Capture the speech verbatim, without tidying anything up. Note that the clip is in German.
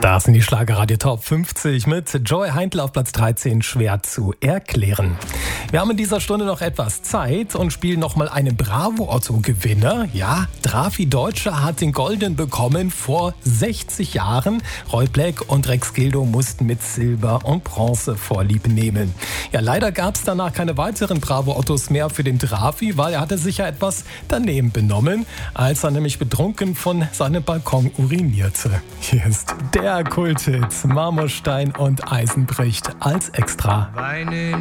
Das sind die Schlagerradio Top fünfzig mit Joey Heintl auf Platz dreizehn, schwer zu erklären. Wir haben in dieser Stunde noch etwas Zeit und spielen nochmal einen Bravo-Otto-Gewinner. Ja, Drafi Deutscher hat den Golden bekommen vor sechzig Jahren. Roy Black und Rex Gildo mussten mit Silber und Bronze Vorlieb nehmen. Ja, leider gab es danach keine weiteren Bravo-Ottos mehr für den Drafi, weil er hatte sich ja etwas daneben benommen, als er nämlich betrunken von seinem Balkon urinierte. Hier ist der Kulthit Marmorstein und Eisen bricht als Extra. Weinen